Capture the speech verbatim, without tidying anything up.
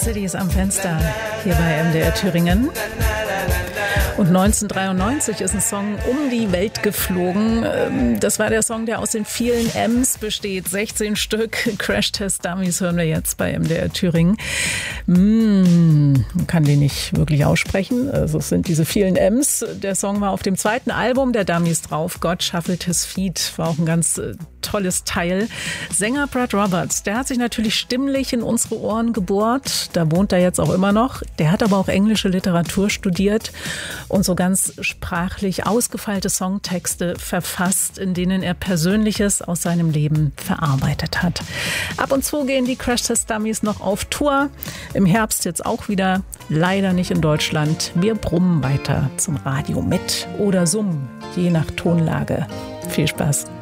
City ist am Fenster, hier bei M D R Thüringen. Und neunzehnhundertdreiundneunzig ist ein Song um die Welt geflogen. Das war der Song, der aus den vielen M's besteht. sechzehn Stück. Crash Test Dummies hören wir jetzt bei M D R Thüringen. Mm, man kann den nicht wirklich aussprechen. Also es sind diese vielen M's. Der Song war auf dem zweiten Album der Dummies drauf. God Shuffled His Feet war auch ein ganz äh, tolles Teil. Sänger Brad Roberts, der hat sich natürlich stimmlich in unsere Ohren gebohrt. Da wohnt er jetzt auch immer noch. Der hat aber auch englische Literatur studiert und so ganz sprachlich ausgefeilte Songtexte verfasst, in denen er Persönliches aus seinem Leben verarbeitet hat. Ab und zu gehen die Crash Test Dummies noch auf Tour. Im Herbst jetzt auch wieder, leider nicht in Deutschland. Wir brummen weiter zum Radio mit oder summen, je nach Tonlage. Viel Spaß.